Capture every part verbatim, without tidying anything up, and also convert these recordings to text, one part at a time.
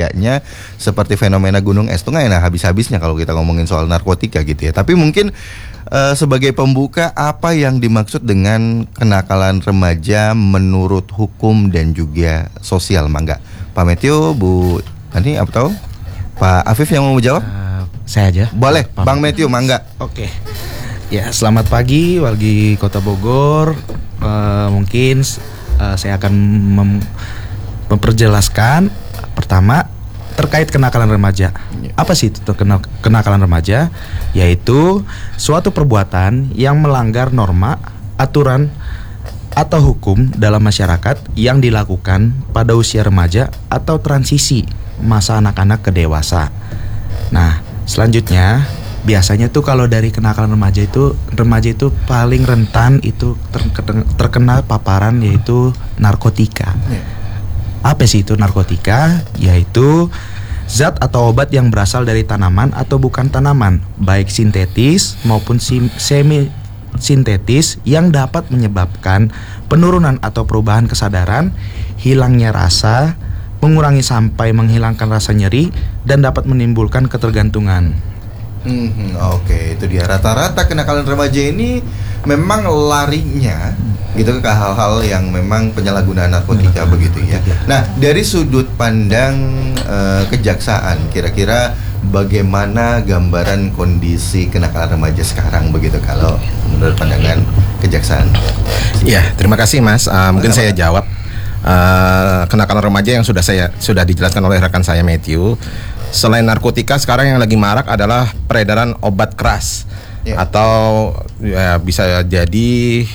bahayanya seperti fenomena gunung es itu nggak enak habis-habisnya kalau kita ngomongin soal narkotika gitu ya. Tapi mungkin uh, sebagai pembuka, apa yang dimaksud dengan kenakalan remaja menurut hukum dan juga sosial, Mangga? Pak Meteo, Bu Tani, apa tahu? Pak Afif yang mau jawab? Uh, saya aja. Boleh, Pak Bang Meteo, Mangga. Oke. Ya, selamat pagi wargi Kota Bogor. Uh, mungkin uh, saya akan mem- memperjelaskan pertama terkait kenakalan remaja. Apa sih itu terkenal kenakalan remaja? Yaitu suatu perbuatan yang melanggar norma, aturan atau hukum dalam masyarakat yang dilakukan pada usia remaja atau transisi masa anak-anak ke dewasa. Nah, selanjutnya biasanya tuh kalau dari kenakalan remaja itu, remaja itu paling rentan itu terkena, terkena paparan yaitu narkotika. Apa sih itu narkotika? Yaitu zat atau obat yang berasal dari tanaman atau bukan tanaman, baik sintetis maupun sim, semi sintetis yang dapat menyebabkan penurunan atau perubahan kesadaran, hilangnya rasa, mengurangi sampai menghilangkan rasa nyeri, dan dapat menimbulkan ketergantungan. Hmm, Oke, okay. Itu dia rata-rata kenakalan remaja ini memang larinya gitu ke hal-hal yang memang penyalahgunaan narkotika hmm. begitu ya. Nah, dari sudut pandang uh, kejaksaan, kira-kira bagaimana gambaran kondisi kenakalan remaja sekarang begitu kalau menurut pandangan kejaksaan? Ya, terima kasih Mas. Uh, mungkin saya jawab uh, kenakalan remaja yang sudah saya sudah dijelaskan oleh rekan saya Matthew. Selain narkotika, sekarang yang lagi marak adalah peredaran obat keras ya. Atau ya, bisa jadi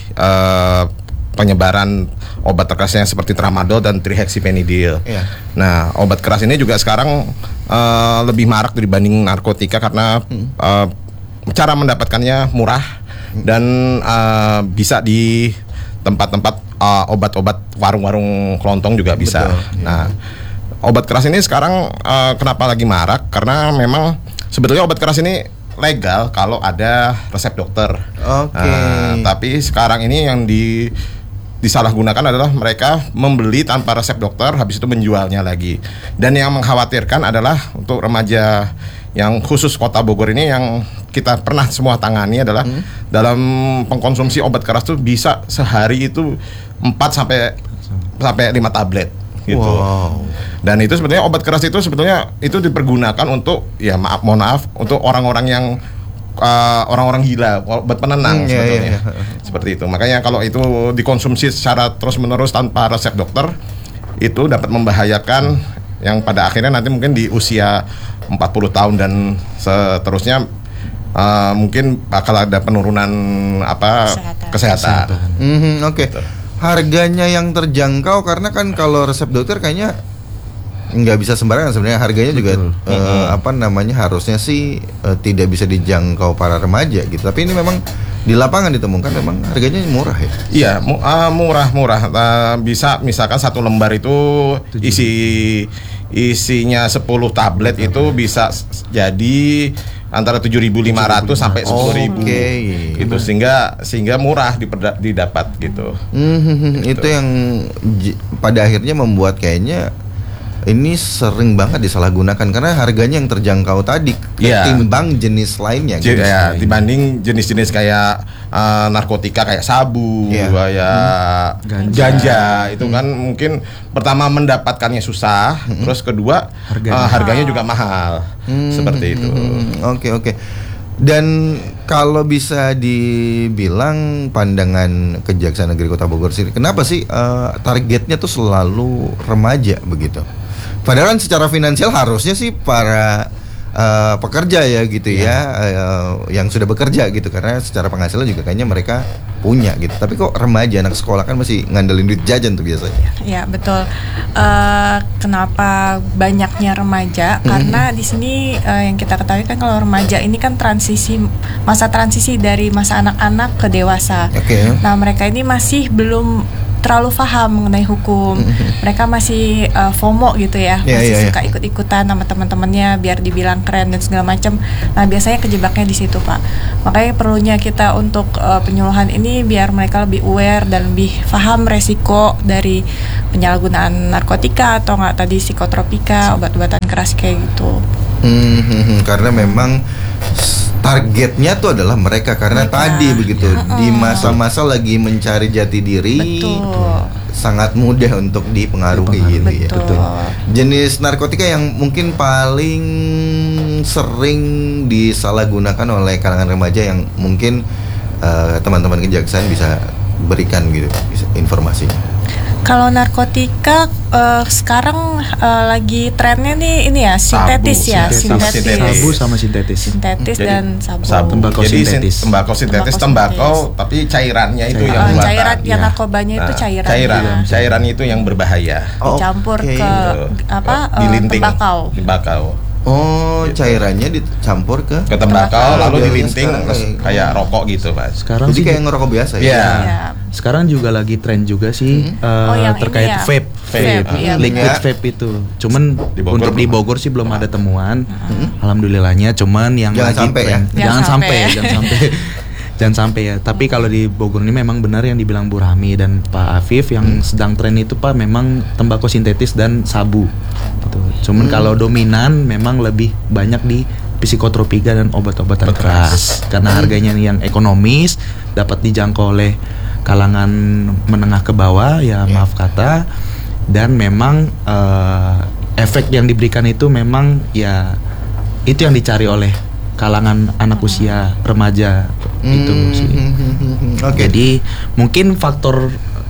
uh, penyebaran obat kerasnya seperti tramadol dan trihexyphenidyl ya. Nah, obat keras ini juga sekarang uh, lebih marak dibanding narkotika karena hmm. uh, cara mendapatkannya murah hmm. dan uh, bisa di tempat-tempat uh, obat-obat warung-warung kelontong juga bisa. Betul, ya. Nah, obat keras ini sekarang uh, kenapa lagi marak? Karena memang sebetulnya obat keras ini legal kalau ada resep dokter. Oke. Okay. Uh, tapi sekarang ini yang di disalahgunakan adalah mereka membeli tanpa resep dokter, habis itu menjualnya lagi. Dan yang mengkhawatirkan adalah untuk remaja yang khusus Kota Bogor ini yang kita pernah semua tangani adalah hmm. dalam pengkonsumsi obat keras itu bisa sehari itu empat sampai sampai lima tablet. Gitu. Wow. Dan itu sebetulnya obat keras itu sebetulnya itu dipergunakan untuk ya maaf mohon maaf untuk orang-orang yang uh, orang-orang gila, obat penenang hmm, sebetulnya. Iya, iya. Seperti itu. Makanya kalau itu dikonsumsi secara terus-menerus tanpa resep dokter itu dapat membahayakan yang pada akhirnya nanti mungkin di usia empat puluh tahun dan seterusnya uh, mungkin bakal ada penurunan apa kesehatan. kesehatan. Mm-hmm, Oke. Okay. Harganya yang terjangkau karena kan kalau resep dokter kayaknya nggak bisa sembarangan sebenarnya, harganya juga uh, mm-hmm. apa namanya harusnya sih uh, tidak bisa dijangkau para remaja gitu. Tapi ini memang di lapangan ditemukan memang harganya murah ya. Iya, mu- uh, murah-murah. Uh, bisa misalkan satu lembar itu isi isinya sepuluh tablet itu bisa jadi antara tujuh ribu lima ratus sampai sepuluh ribu okay. gitu, sehingga sehingga murah diperda- didapat gitu. Mm-hmm. Gitu. Itu yang j- pada akhirnya membuat kayaknya ini sering banget disalahgunakan karena harganya yang terjangkau tadi ketimbang yeah. jenis lainnya J- gitu. Ya, dibanding jenis-jenis kayak uh, narkotika kayak sabu, yeah. kayak hmm. ganja. ganja itu hmm. kan mungkin pertama mendapatkannya susah, hmm. terus kedua harganya, uh, harganya juga mahal. Hmm. Seperti itu. Oke hmm. oke. Okay, okay. Dan kalau bisa dibilang pandangan Kejaksaan Negeri Kota Bogor sini, kenapa sih uh, targetnya tuh selalu remaja begitu? Padahal kan secara finansial harusnya sih para uh, pekerja ya gitu ya, ya uh, yang sudah bekerja gitu, karena secara penghasilan juga kayaknya mereka punya gitu. Tapi kok remaja anak sekolah kan masih ngandelin duit jajan tuh biasanya. Ya betul. Uh, kenapa banyaknya remaja? Mm-hmm. Karena di sini uh, yang kita ketahui kan kalau remaja ini kan transisi masa transisi dari masa anak-anak ke dewasa. Okay. Nah mereka ini masih belum terlalu paham mengenai hukum. Mereka masih uh, FOMO gitu ya, Yeah, masih yeah, suka ikut-ikutan sama teman-temannya biar dibilang keren dan segala macam. Nah biasanya kejebaknya di situ Pak. Makanya perlunya kita untuk uh, penyuluhan ini biar mereka lebih aware dan lebih paham resiko dari penyalahgunaan narkotika atau nggak tadi psikotropika, obat-obatan keras kayak gitu. Hmm, hmm, hmm, karena memang targetnya tuh adalah mereka karena Mereka. tadi begitu Ya. di masa-masa lagi mencari jati diri Betul. sangat mudah untuk dipengaruhi gitu ya. Betul. Jenis narkotika yang mungkin paling sering disalahgunakan oleh kalangan remaja yang mungkin uh, teman-teman kejaksaan bisa berikan gitu bisa informasinya. Kalau narkotika uh, sekarang uh, lagi trennya nih ini ya sintetis ya, sintetis. sintetis, Sintetis. Sabu sama sintetis. Sintetis Jadi, dan sabu. sabu. Tembakau Jadi sin- sintetis. tembakau sintetis, Tembakau tembakau, sintetis. tapi cairannya itu Cairan. yang Uh, buatan. cairan ya Ya. narkobanya itu Nah, cairan. cairan, ya. cairan itu yang berbahaya. Dicampur Oke. ke apa uh, Dilinting, tembakau. tembakau. Oh, Gitu. cairannya dicampur ke Ke tembakau Tembakau. lalu Biasanya dilinting sekarang terus kayak- kayak rokok gitu, Mas. Sekarang Jadi sih kayak ngerokok biasa ya. Iya. Ya. sekarang juga lagi tren juga sih eh, Oh, yang ini terkait ya. vape, Vape, iya, liquid benar. vape itu. Cuman Di Bogor untuk di belum Bogor sih belum ada temuan. Alhamdulillahnya. Cuman yang Jangan lagi sampai tren, ya. jangan Jangan sampai, sampai. ya, jangan sampai, jangan sampai ya. Tapi kalau di Bogor ini memang benar yang dibilang Bu Rahmi dan Pak Afif yang sedang tren itu Pak memang tembakau sintetis dan sabu. Gitu. Cuman kalau dominan memang lebih banyak di psikotropika dan obat-obatan Obat keras karena harganya yang ekonomis dapat dijangkau oleh kalangan menengah ke bawah ya maaf kata dan memang eh, efek yang diberikan itu memang ya itu yang dicari oleh kalangan anak usia remaja itu sih. Oke. Jadi mungkin faktor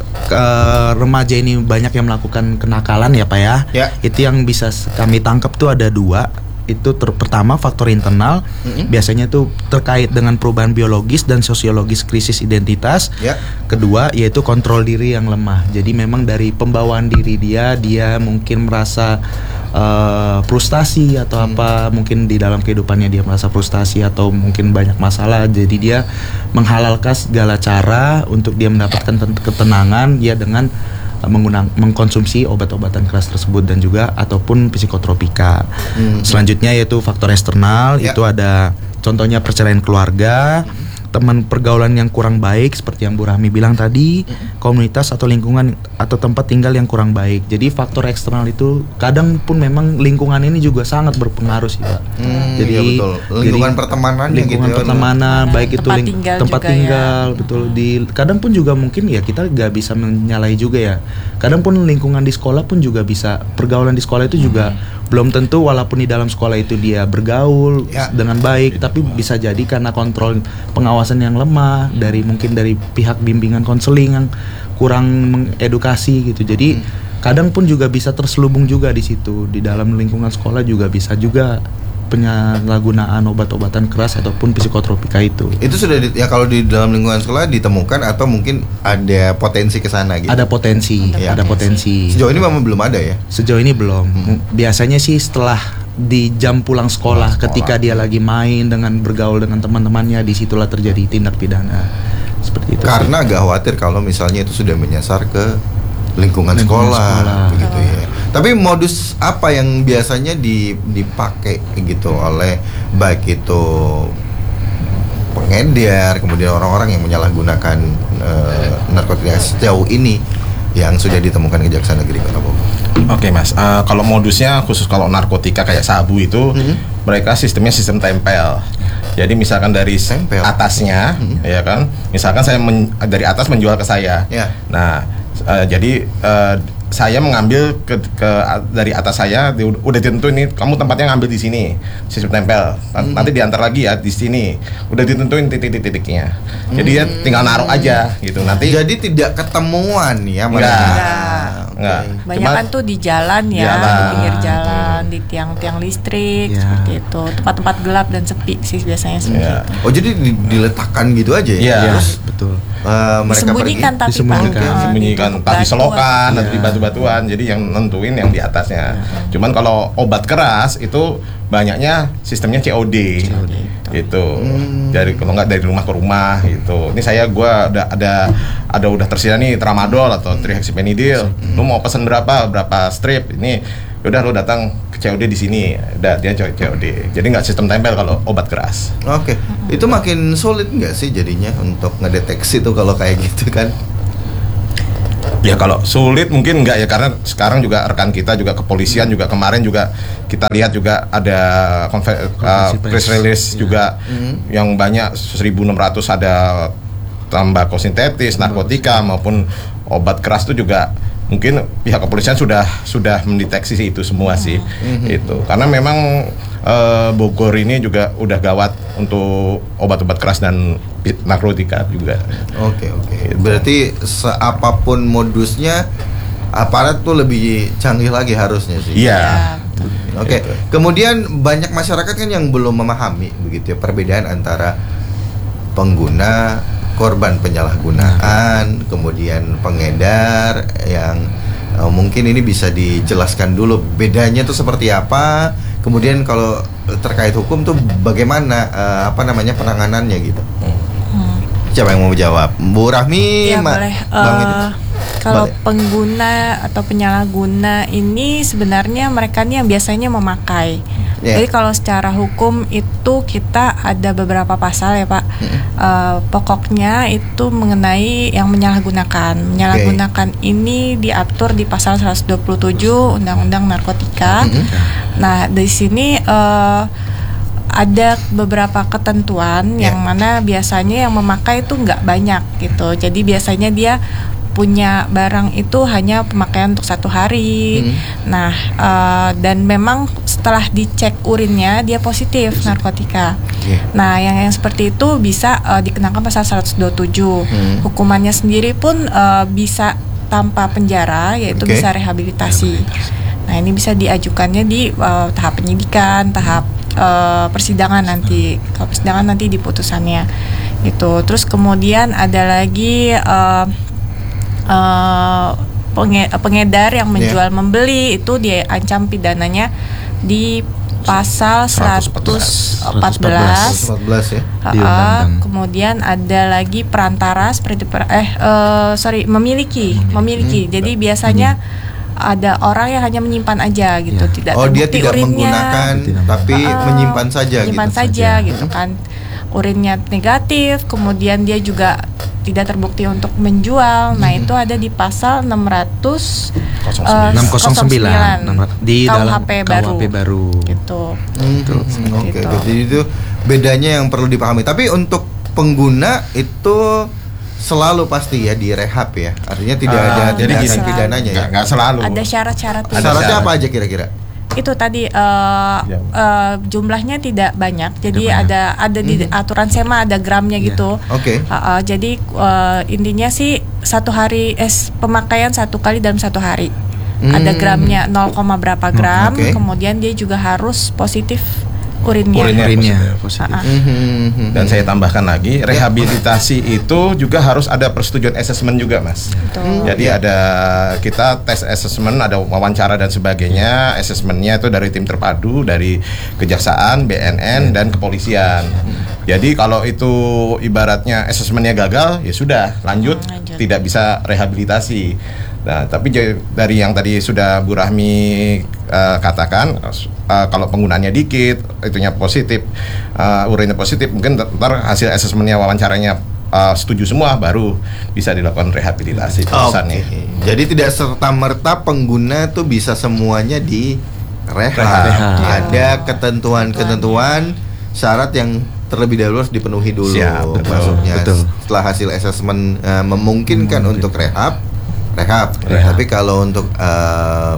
eh, remaja ini banyak yang melakukan kenakalan ya Pak ya. Ya. Itu yang bisa s- kami tangkap tuh ada dua. Itu ter- pertama faktor internal, biasanya tuh terkait dengan perubahan biologis dan sosiologis krisis identitas. Ya. Kedua yaitu kontrol diri yang lemah. Jadi memang dari pembawaan diri dia, dia mungkin merasa eh, frustasi atau apa, mungkin di dalam kehidupannya dia merasa frustasi atau mungkin banyak masalah. Jadi dia menghalalkan segala cara untuk dia mendapatkan ten- ketenangan ya dengan uh, menggunakan mengkonsumsi obat-obatan keras tersebut dan juga ataupun psikotropika. Selanjutnya yaitu faktor eksternal, Ya. itu ada contohnya perceraian keluarga, teman pergaulan yang kurang baik seperti yang Bu Rahmi bilang tadi, komunitas atau lingkungan atau tempat tinggal yang kurang baik. Jadi faktor eksternal itu kadang pun memang lingkungan ini juga sangat berpengaruh sih Pak. Hmm, jadi iya betul. Lingkungan pertemanannya lingkungan gitu ya. pertemanan baik itu Tempat ling- tinggal tempat juga ya. tinggal betul di kadang pun juga mungkin ya kita nggak bisa menyalahi juga ya. Kadang pun lingkungan di sekolah pun juga bisa pergaulan di sekolah itu juga belum tentu walaupun di dalam sekolah itu dia bergaul Ya. dengan baik tapi bisa jadi karena kontrol pengawasan yang lemah dari mungkin dari pihak bimbingan konseling yang kurang mengedukasi gitu. Jadi kadang pun juga bisa terselubung juga di situ di dalam lingkungan sekolah juga bisa juga penyalahgunaan obat-obatan keras ataupun psikotropika itu. Itu sudah di, ya kalau di dalam lingkungan sekolah ditemukan atau mungkin ada potensi ke sana gitu. Ada potensi, Ada ada potensi. Sejauh ini memang belum ada ya. Sejauh ini belum. Biasanya sih setelah di jam pulang sekolah, Pulang sekolah. ketika dia lagi main dengan bergaul dengan teman-temannya, disitulah terjadi tindak pidana seperti itu. Karena agak khawatir kalau misalnya itu sudah menyasar ke lingkungan, Lingkungan sekolah, sekolah. begitu ya. Tapi modus apa yang biasanya di, dipakai gitu oleh baik itu pengedar, kemudian orang-orang yang menyalahgunakan eh, narkotika sejauh ini yang sudah ditemukan Kejaksaan Negeri Kota Bogor. Oke Mas, Eh, kalau modusnya khusus kalau narkotika kayak sabu itu mereka sistemnya sistem tempel. Jadi misalkan dari s- Tempel. atasnya, ya kan, misalkan saya men- dari atas menjual ke saya. Ya. Nah, eh, jadi eh, saya mengambil ke, ke- dari atas saya, di- udah ditentu ini kamu tempatnya ngambil di sini, sistem tempel. Nan- Nanti diantar lagi ya di sini, udah ditentuin titik-titik-titiknya. Jadi ya tinggal naruh aja gitu. Nanti Jadi tidak ketemuan ya mereka. Enggak. Enggak. Enggak. Banyak kan tuh di jalan ya, Jalan. di pinggir jalan. di tiang-tiang listrik Ya. seperti itu, tempat-tempat gelap dan sepi sih biasanya seperti Ya. itu. Oh jadi di- diletakkan gitu aja ya? Iya. Ya, Terus betul. eh, mereka Disembunyikan pergi. tapi Disembunyikan. Pak, eh, Sembunyikan ditutup entah di batu selokan Iya. atau di batu-batuan, jadi yang nentuin yang di atasnya. Cuman kalau obat keras itu banyaknya sistemnya C O D, itu dari kalau nggak dari rumah ke rumah gitu. Ini saya gua ada ada ada udah tersedia nih tramadol atau trihexyphenidyl. Lu mau pesan berapa berapa strip? Ini udah lu datang ke C O D di sini, udah dia C O D. Jadi nggak sistem tempel kalau obat keras. Oke, itu makin sulit nggak sih jadinya untuk ngedeteksi tuh kalau kayak gitu kan? Ya kalau sulit mungkin enggak ya, karena sekarang juga rekan kita juga kepolisian juga kemarin juga kita lihat juga ada konfe- uh, press release juga yang banyak seribu enam ratus ada tembakau sintetis, narkotika maupun obat keras itu juga mungkin pihak kepolisian sudah sudah mendeteksi sih itu semua sih itu karena memang eh, Bogor ini juga udah gawat untuk obat-obat keras dan narkotika juga. Oke oke. Berarti seapapun modusnya aparat tuh lebih canggih lagi harusnya sih. Iya. Oke. Kemudian banyak masyarakat kan yang belum memahami begitu ya perbedaan antara pengguna, korban penyalahgunaan, kemudian pengedar yang uh, mungkin ini bisa dijelaskan dulu bedanya tuh seperti apa. Kemudian kalau terkait hukum tuh bagaimana uh, apa namanya penanganannya gitu. Siapa yang mau jawab? Bu Rahmi, Ya Ma- boleh. Bang Eh, itu. kalau Boleh. pengguna atau penyalahguna ini sebenarnya mereka nih yang biasanya memakai. Ya. Jadi kalau secara hukum itu kita ada beberapa pasal ya Pak. Eh, pokoknya itu mengenai yang menyalahgunakan. Menyalahgunakan ini diatur di pasal seratus dua puluh tujuh Undang-Undang Narkotika. Nah di sini eh, ada beberapa ketentuan Ya. yang mana biasanya yang memakai itu nggak banyak gitu. Jadi biasanya dia punya barang itu hanya pemakaian untuk satu hari. Hmm. Nah, eh, dan memang setelah dicek urinnya dia positif narkotika. Oke. Nah, yang yang seperti itu bisa eh, dikenakan pasal seratus dua puluh tujuh. Hmm. Hukumannya sendiri pun eh, bisa tanpa penjara, yaitu Oke. bisa rehabilitasi. Nah, ini bisa diajukannya di eh, tahap penyidikan, tahap eh, persidangan nanti. Kalau persidangan nanti di putusannya. Gitu. Terus kemudian ada lagi eh, Uh, penge- pengedar yang menjual membeli itu diancam pidananya di pasal seratus empat belas. seratus empat belas ya. Di Uh, Undang-Undang. kemudian ada lagi perantara seperti per- eh uh, sorry memiliki memiliki jadi biasanya ada orang yang hanya menyimpan aja gitu, Ya. tidak Oh dia terbukti tidak urinnya, menggunakan Tidak. tapi Uh, menyimpan saja menyimpan gitu. saja gitu kan, urinnya negatif, kemudian dia juga tidak terbukti untuk menjual. Nah itu ada di pasal enam ratus eh, enam nol sembilan di K U H dalam P K U H baru, P baru. gitu. Hmm, Seperti Oke, itu. oke. Jadi itu bedanya yang perlu dipahami. Tapi untuk pengguna itu selalu pasti ya direhab ya. Artinya tidak Ah, ada jadi tindakan gini. pidananya ya. Nggak, nggak selalu. Ada syarat-syarat Ada Syaratnya syarat. apa aja kira-kira? itu tadi eh, Ya. eh, jumlahnya tidak banyak, jadi Tidak banyak. ada ada di aturan SEMA ada gramnya Iya. gitu. Oke. Uh, uh, jadi uh, intinya sih satu hari eh, pemakaian satu kali dalam satu hari. Hmm. Ada gramnya nol, berapa gram, Oke. kemudian dia juga harus positif urinnya. Urinnya. Urinnya positif. positif. Ah, ah. Mhm. Dan saya tambahkan lagi, rehabilitasi itu juga harus ada persetujuan asesmen juga, Mas. Betul. Jadi ada kita tes asesmen, ada wawancara dan sebagainya. Asesmennya itu dari tim terpadu, dari Kejaksaan, B N N dan kepolisian. Jadi kalau itu ibaratnya asesmennya gagal, ya sudah lanjut, Hmm, lanjut. tidak bisa rehabilitasi. Nah, tapi j- dari yang tadi sudah Bu Rahmi uh, katakan, uh, kalau penggunaannya dikit, itunya positif, uh, urinnya positif, mungkin ntar hasil asesmennya, wawancaranya uh, setuju semua, baru bisa dilakukan rehabilitasi Oke. perusahaannya. Jadi tidak serta merta pengguna tuh bisa semuanya di rehab. Rehab. Ada ketentuan-ketentuan syarat yang terlebih dahulu harus dipenuhi dulu. Siap, betul. Maksudnya Betul. setelah hasil asesmen uh, memungkinkan untuk rehab, rehab. Rehab. Tapi kalau untuk uh,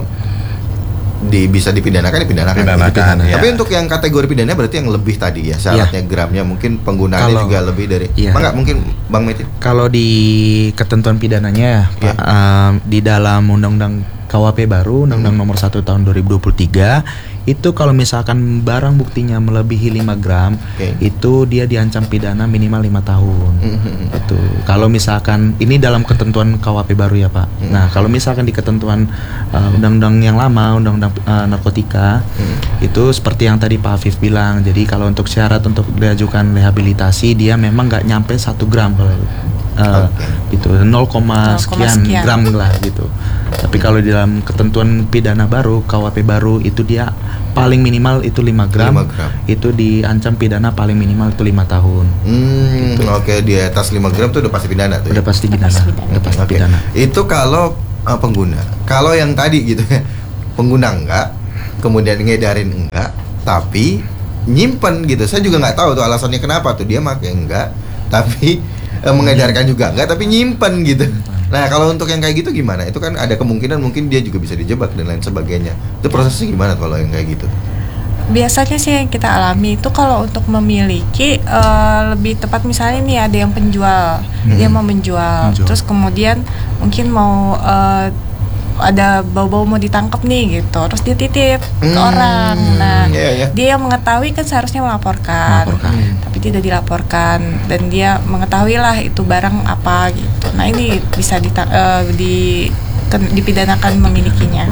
di bisa dipidanakan dipidanakan. Pidanakan, ya. Tapi untuk yang kategori pidana berarti yang lebih tadi ya syaratnya gramnya mungkin penggunaannya Kalau- juga lebih dari. Iya. Enggak mungkin Bang Metin. Kalau di ketentuan pidananya, Ya. Pak, em, di dalam Undang-Undang K U H P baru, Undang-Undang Nomor satu Tahun dua ribu dua puluh tiga, Itu kalau misalkan barang buktinya melebihi lima gram, Oke. itu dia diancam pidana minimal lima tahun. Mhm. Itu. Kalau misalkan ini dalam ketentuan K U H P baru ya, Pak. Mhm. Nah, kalau misalkan di ketentuan uh, undang-undang yang lama, undang-undang uh, narkotika, Mhm. itu seperti yang tadi Pak Afif bilang. Jadi kalau untuk syarat untuk diajukan rehabilitasi, dia memang nggak nyampe satu gram kalau uh, gitu, nol, sekian, sekian gram lah gitu. Tapi kalau di dalam ketentuan pidana baru, K U H P baru, itu dia paling minimal itu lima gram, lima gram. itu diancam pidana paling minimal itu lima tahun. Hmm, oke, di atas lima gram tuh udah pasti pidana tuh. Udah Ya? pasti pidana, pasti pidana. udah pasti Oke. pidana. Itu kalau uh, pengguna. Kalau yang tadi gitu ya, pengguna enggak, kemudian ngedarin enggak, tapi nyimpen gitu. Saya juga nggak tahu tuh alasannya kenapa tuh dia pakai enggak, tapi uh, mengedarkan juga enggak, tapi nyimpen gitu. Nah, kalau untuk yang kayak gitu gimana? Itu kan ada kemungkinan mungkin dia juga bisa dijebak dan lain sebagainya. Itu prosesnya gimana kalau yang kayak gitu? Biasanya sih yang kita alami itu kalau untuk memiliki eh, lebih tepat misalnya nih ada yang penjual, dia mau menjual, Menjual. terus kemudian mungkin mau eh, ada bau-bau mau ditangkap nih gitu, terus dia titip ke Hmm, orang. Nah, iya, iya. dia yang mengetahui kan seharusnya melaporkan, Melaporkan. tapi tidak dilaporkan dan dia mengetahui lah itu barang apa gitu. Nah ini bisa dita- eh, di ken- dipidanakan memilikinya.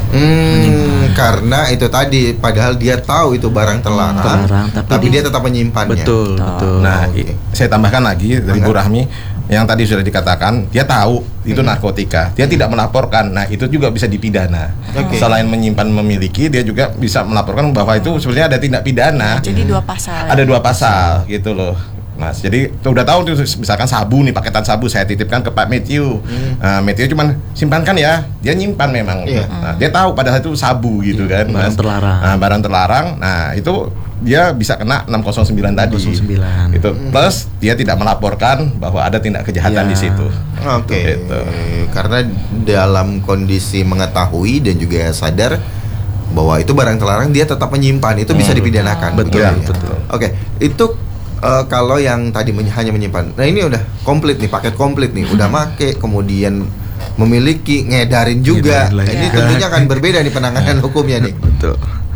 Hmm, karena itu tadi padahal dia tahu itu barang terlarang, Terlarang, tapi tapi, di- dia tetap menyimpannya. Betul, betul. Nah, Oke. i- saya tambahkan lagi dari Bu Rahmi yang tadi sudah dikatakan, dia tahu itu narkotika, dia tidak melaporkan. Nah, itu juga bisa dipidana. Oke. Selain menyimpan memiliki, dia juga bisa melaporkan bahwa itu sebenarnya ada tindak pidana. Jadi dua pasal. Ada dua pasal gitu loh. Mas, jadi tuh udah tahu tuh misalkan sabu nih, paketan sabu saya titipkan ke Pak Matthew. Nah, Matthew cuman simpankan ya, dia nyimpan memang. Iya. Nah, dia tahu padahal itu sabu gitu kan, barang Mas. terlarang. Nah, barang terlarang. Nah, itu dia bisa kena enam nol sembilan tadi. enam nol sembilan. Itu plus dia tidak melaporkan bahwa ada tindak kejahatan Iya. di situ. Oke, Gitu. karena dalam kondisi mengetahui dan juga sadar bahwa itu barang terlarang, dia tetap menyimpan, itu bisa Hmm. dipidanakan. Betul, begitu ya? betul. Oke, itu eh, kalau yang tadi menyi- hanya menyimpan. Nah ini udah komplit nih, paket komplit nih, udah make, kemudian memiliki, ngedarin juga. Ngedarin lagi. Nah, ini Iya. tentunya akan berbeda nih penanganan hukumnya nih. Betul.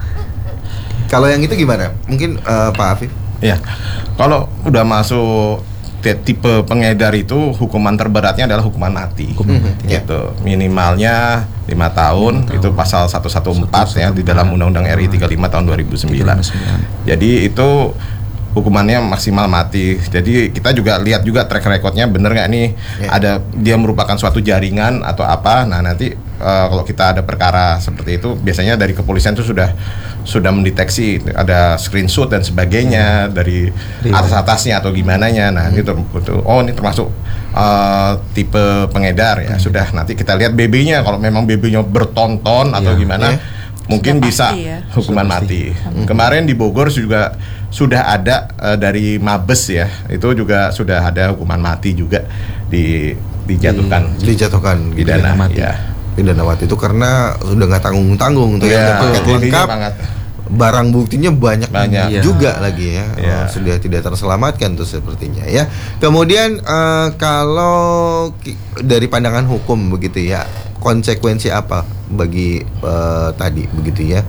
Kalau yang itu gimana? Mungkin eh, Pak Afif? Ya, kalau udah masuk te- tipe pengedar itu hukuman terberatnya adalah hukuman mati. Hukuman mati. Gitu. Minimalnya lima tahun, Lima tahun. itu pasal seratus empat belas ya di dalam Undang-Undang R I tiga puluh lima tahun dua ribu sembilan. Jadi itu hukumannya maksimal mati. Jadi kita juga lihat juga track recordnya bener nggak nih, Ya. ada dia merupakan suatu jaringan atau apa. Nah nanti eh, kalau kita ada perkara seperti itu, biasanya dari kepolisian itu sudah sudah mendeteksi ada screenshot dan sebagainya dari Iya. atas atasnya atau gimana nya. Nah itu betul. Oh ini termasuk eh, tipe pengedar ya. Sudah nanti kita lihat B B-nya, kalau memang B B-nya bertonton atau Iya. gimana. Ya. Mungkin Sudah bisa pasti ya. hukuman Sudah pasti. mati. Kemarin di Bogor juga sudah ada eh, dari Mabes ya, itu juga sudah ada hukuman mati juga di dijatuhkan Dijatuhkan gitu ya. pidana mati. ya. Pidana mati itu karena sudah nggak tanggung tanggung tuh ya, Iya, udah paket intinya lengkap, banget. barang buktinya banyak, Banyak. Iya. juga lagi ya. Iya. Oh, sudah tidak terselamatkan tuh sepertinya ya. Kemudian eh, kalau ki- dari pandangan hukum begitu ya, konsekuensi apa bagi eh, tadi begitu ya,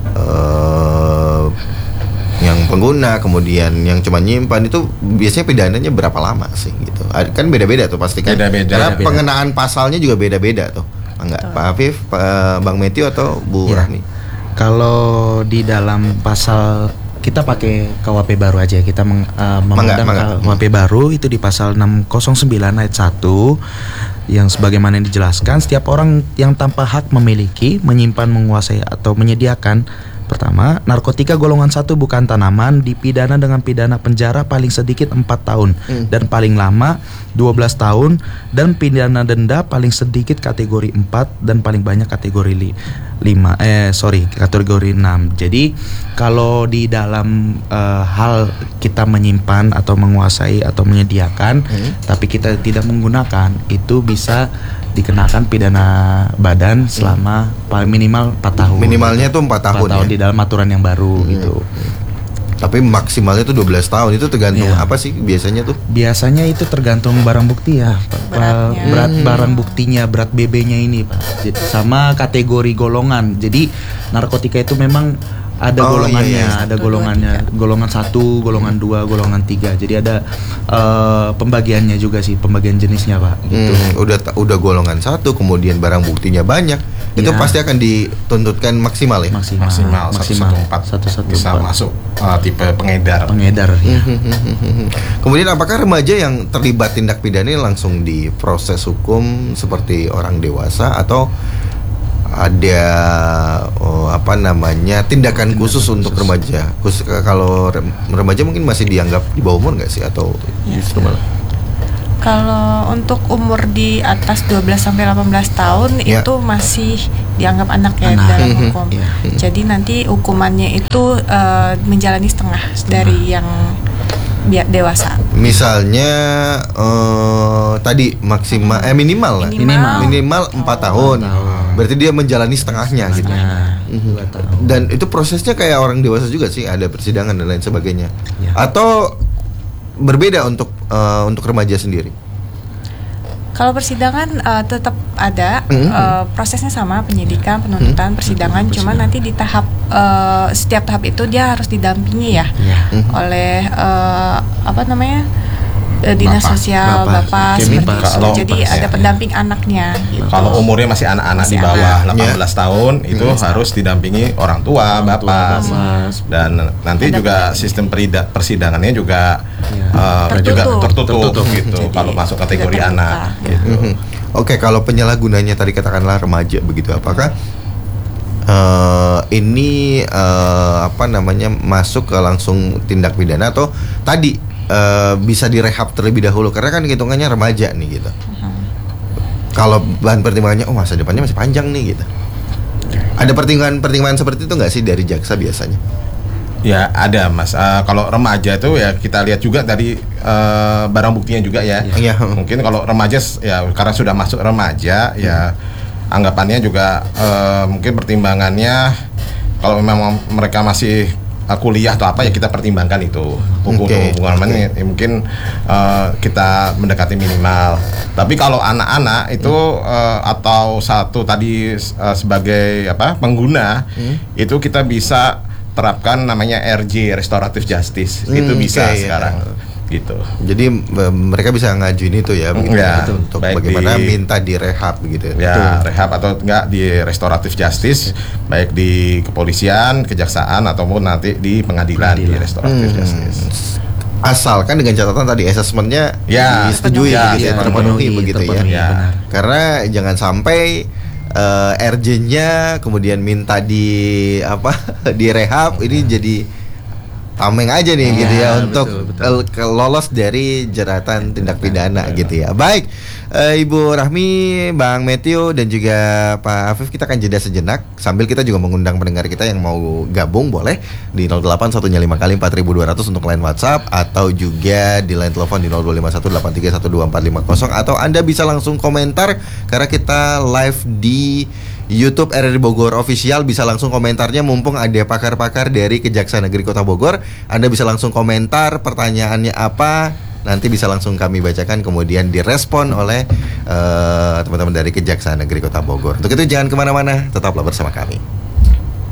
eh, yang pengguna kemudian yang cuma nyimpan itu biasanya pidananya berapa lama sih gitu? Ad- Kan beda-beda tuh pasti kan. Beda-beda. Karena Beda-beda. pengenaan pasalnya juga beda-beda tuh. Enggak, Pak Afif, Pak Bang Matthew atau Bu Ya. Rahmi? Kalau di dalam pasal kita pakai K U H P baru aja, kita meng, uh, Mangga, memandang mangga. K U H P baru itu di pasal enam nol sembilan ayat satu yang sebagaimana yang dijelaskan, setiap orang yang tanpa hak memiliki, menyimpan, menguasai atau menyediakan, pertama, narkotika golongan satu bukan tanaman, dipidana dengan pidana penjara paling sedikit empat tahun Hmm. dan paling lama dua belas tahun, dan pidana denda paling sedikit kategori empat dan paling banyak kategori li, lima eh sorry kategori enam. Jadi kalau di dalam eh, hal kita menyimpan atau menguasai atau menyediakan Hmm. tapi kita tidak menggunakan, itu bisa dikenakan pidana badan selama paling minimal empat tahun. Minimalnya tuh empat tahun, empat tahun ya? di dalam aturan yang baru Hmm. gitu. Tapi maksimalnya itu dua belas tahun. Itu tergantung Iya. apa sih biasanya tuh? Biasanya itu tergantung barang bukti ya, Pak. Beratnya. Berat barang buktinya, berat B B-nya ini, Pak. Jadi, sama kategori golongan. Jadi narkotika itu memang ada Oh, golongannya, iya, iya. ada golongannya, golongan satu, golongan dua, golongan tiga. Jadi ada eh, pembagiannya juga sih, pembagian jenisnya, Pak. Gitu. Hmm, udah ta- udah golongan satu, kemudian barang buktinya banyak. Itu Ya. pasti akan dituntutkan maksimal ya. Maksimal, Maksimal seratus empat seratus bisa empat. masuk uh, tipe pengedar. Pengedar ya. Kemudian apakah remaja yang terlibat tindak pidana ini langsung diproses hukum seperti orang dewasa atau ada oh, apa namanya tindakan khusus untuk remaja? Khusus kalau rem- remaja mungkin masih dianggap di bawah umur nggak sih atau Ya. justru malah? Kalau untuk umur di atas dua belas sampai delapan belas tahun Ya. itu masih dianggap anak ya Anak. dalam Mhm. hukum. Ya. Jadi nanti hukumannya itu eh, menjalani setengah dari yang biar dewasa. Misalnya eh, tadi maksimal eh minimal lah. Minimal. Minimal empat tahun. tahun. Berarti dia menjalani setengahnya gitu. Nah, Mhm. dua tahun. Dan itu prosesnya kayak orang dewasa juga sih, ada persidangan dan lain sebagainya. Ya. Atau berbeda untuk eh, untuk remaja sendiri. Kalau persidangan eh, tetap ada Mhm. eh, prosesnya sama, penyidikan, penuntutan, persidangan. Cuma nanti di tahap eh, setiap tahap itu dia harus didampingi ya Ya. Mhm. oleh eh, apa namanya eh, dinas Bapak. sosial Bapak. bapak, Kemi, seperti Pak. itu. Kalau Jadi Bapak, ada ya. pendamping anaknya. Gitu. Kalau umurnya masih anak-anak Masih di bawah anak. delapan belas tahun itu harus didampingi orang tua, Orang tua, bapak. bapak. Dan nanti Ada juga pendamping. sistem perida- persidangannya juga Ya. eh, Tertutup. juga tertutup, Tertutup. gitu Jadi kalau masuk tidak kategori terbuka. anak gitu. Mhm. Oke, kalau penyalahgunanya tadi katakanlah remaja begitu, apakah eh, ini eh, apa namanya masuk ke langsung tindak pidana atau tadi eh, bisa direhab terlebih dahulu karena kan hitungannya remaja nih gitu. Kalau bahan pertimbangannya, oh masa depannya masih panjang nih gitu. Ada pertimbangan-pertimbangan seperti itu nggak sih dari jaksa biasanya? Ya ada mas. Eh, kalau remaja itu ya kita lihat juga dari eh, barang buktinya juga ya. Iya. Mungkin kalau remaja s- ya karena sudah masuk remaja ya anggapannya juga eh, mungkin pertimbangannya kalau memang mereka masih eh, kuliah atau apa ya kita pertimbangkan itu hukum Oke, hukumannya ya, mungkin eh, kita mendekati minimal. Tapi kalau anak-anak itu eh, atau satu tadi eh, sebagai apa pengguna itu kita bisa terapkan namanya R J Restorative Justice Hmm, itu bisa oke, ya. sekarang gitu. Jadi eh, mereka bisa ngajuin itu ya, begitu Ya, ya, untuk baik bagaimana di- minta direhab begitu. Ya, rehab atau enggak di restoratif justice, baik di kepolisian, kejaksaan ataupun nanti di pengadilan, di Pengadilan. restoratif Hmm. justice. Asalkan dengan catatan tadi asesmennya Ya, disetujui ya, begitu ya, ya, terpenuhi terpenuhi, begitu terpenuhi, ya. benar. Karena jangan sampai eh, R J-nya kemudian minta di apa direhab ini jadi tameng aja nih gitu ya Ya, untuk betul, betul. eh, ke- lolos dari jeratan tindak pidana gitu ya. Baik, eh, Ibu Rahmi, Bang Matthew dan juga Pak Afif, kita akan jeda sejenak sambil kita juga mengundang pendengar kita yang mau gabung boleh di nol delapan satu lima kali empat ribu dua ratus untuk line WhatsApp atau juga di line telepon di nol dua lima satu delapan tiga satu dua empat lima nol atau Anda bisa langsung komentar karena kita live di YouTube R R I Bogor Official, bisa langsung komentarnya mumpung ada pakar-pakar dari Kejaksaan Negeri Kota Bogor. Anda bisa langsung komentar pertanyaannya apa, nanti bisa langsung kami bacakan kemudian direspon oleh eh, teman-teman dari Kejaksaan Negeri Kota Bogor. Untuk itu jangan kemana-mana, tetaplah bersama kami.